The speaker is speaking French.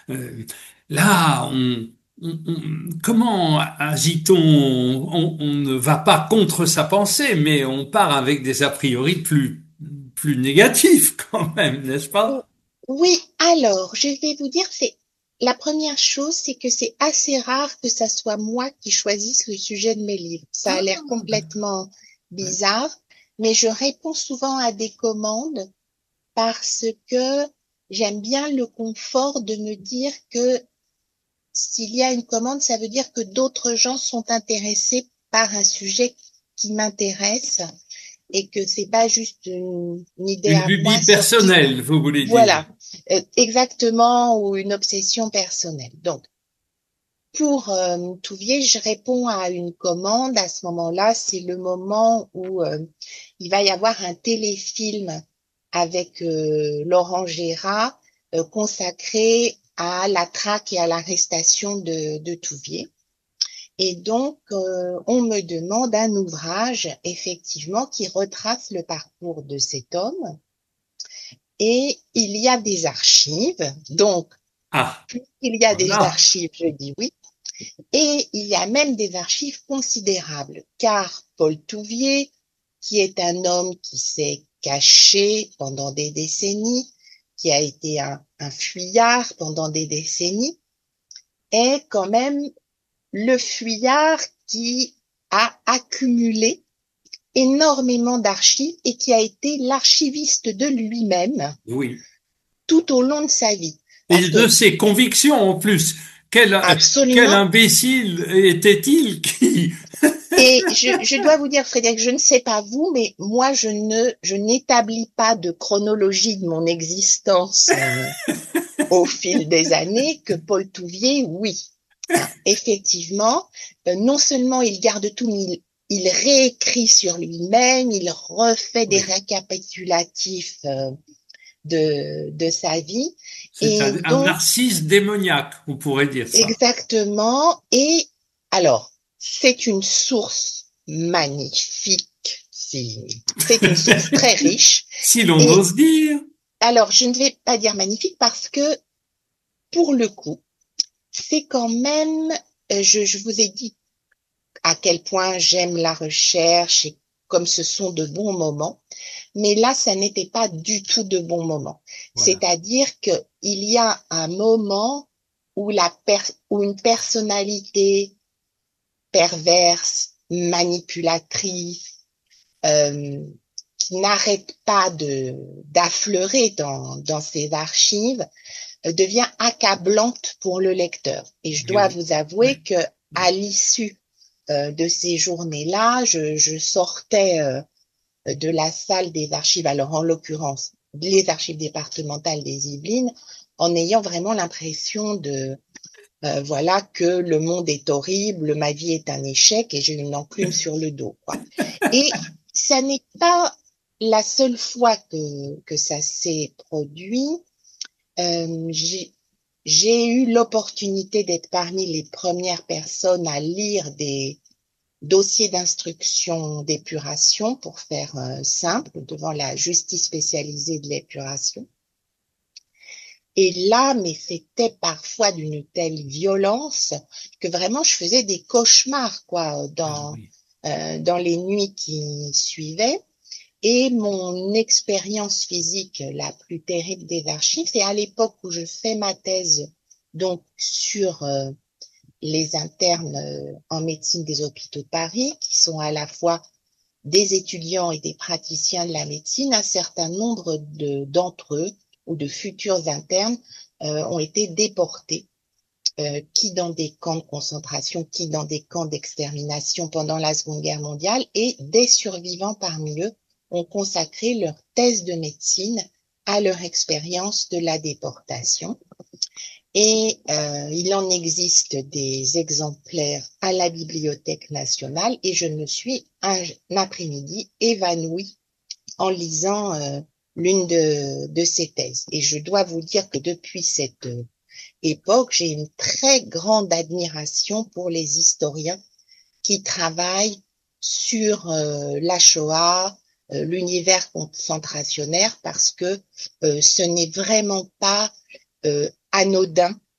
Euh, Là, comment agit-on? On ne va pas contre sa pensée, mais on part avec des a priori plus négatifs quand même, n'est-ce O- pas? Oui, alors, je vais vous dire, c'est la première chose, c'est que c'est assez rare que ça soit moi qui choisisse le sujet de mes livres. Ça a Ah, l'air complètement ouais. bizarre, mais je réponds souvent à des commandes parce que j'aime bien le confort de me dire que s'il y a une commande, ça veut dire que d'autres gens sont intéressés par un sujet qui m'intéresse et que c'est pas juste une idée Une à moi lubie sortie. personnelle, vous voulez dire. Voilà, exactement, ou une obsession personnelle. Donc, pour Touvier, je réponds à une commande. À ce moment-là, c'est le moment où il va y avoir un téléfilm avec Laurent Gérard consacré à la traque et à l'arrestation de Touvier. Et donc, on me demande un ouvrage, effectivement, qui retrace le parcours de cet homme. Et il y a des archives. Donc, Ah, puisqu'il y a des voilà. archives, je dis oui. Et il y a même des archives considérables, car Paul Touvier, qui est un homme qui s'est caché pendant des décennies, qui a été un fuyard pendant des décennies, est quand même le fuyard qui a accumulé énormément d'archives et qui a été l'archiviste de lui-même Oui. tout au long de sa vie. Et Parce de que ses convictions en plus. Quel absolument. imbécile était-il qui... Et je dois vous dire, Frédéric, je ne sais pas vous, mais moi, je n'établis pas de chronologie de mon existence au fil des années que Paul Touvier, oui. Hein, effectivement, non seulement il garde tout, mais il réécrit sur lui-même, il refait des Oui, récapitulatifs de sa vie. c'est Et un donc, narcisse démoniaque, on pourrait dire ça. exactement. Et alors, c'est une source magnifique. C'est une source très riche. Si l'on Et ose dire. alors, je ne vais pas dire magnifique parce que, pour le coup, c'est quand même, je vous ai dit à quel point j'aime la recherche et comme ce sont de bons moments. Mais là, ça n'était pas du tout de bons moments. Voilà. C'est-à-dire que il y a un moment où où une personnalité perverse, manipulatrice, euh, qui n'arrête pas d'affleurer dans ses archives, devient accablante pour le lecteur. Et je Eh dois oui. vous Oui. avouer que à l'issue de ces journées-là, je sortais de la salle des archives, alors en l'occurrence les archives départementales des Yvelines, en ayant vraiment l'impression de voilà que le monde est horrible, ma vie est un échec et j'ai une enclume sur le dos, quoi. Et ça n'est pas la seule fois que ça s'est produit. Euh, j'ai, j'ai eu l'opportunité d'être parmi les premières personnes à lire des dossiers d'instruction d'épuration, pour faire simple, devant la justice spécialisée de l'épuration. Et là, mais c'était parfois d'une telle violence que vraiment je faisais des cauchemars, quoi, Ah oui. dans les nuits qui suivaient. Et mon expérience physique la plus terrible des archives, c'est à l'époque où je fais ma thèse, donc sur les internes en médecine des hôpitaux de Paris, qui sont à la fois des étudiants et des praticiens de la médecine. Un certain nombre d'entre eux ou de futurs internes ont été déportés, qui dans des camps de concentration, qui dans des camps d'extermination pendant la Seconde Guerre mondiale, et des survivants parmi eux ont consacré leur thèse de médecine à leur expérience de la déportation. Et il en existe des exemplaires à la Bibliothèque nationale et je me suis un après-midi évanouie en lisant l'une de ces thèses. Et je dois vous dire que depuis cette époque, j'ai une très grande admiration pour les historiens qui travaillent sur la Shoah, l'univers concentrationnaire, parce que ce n'est vraiment pas anodin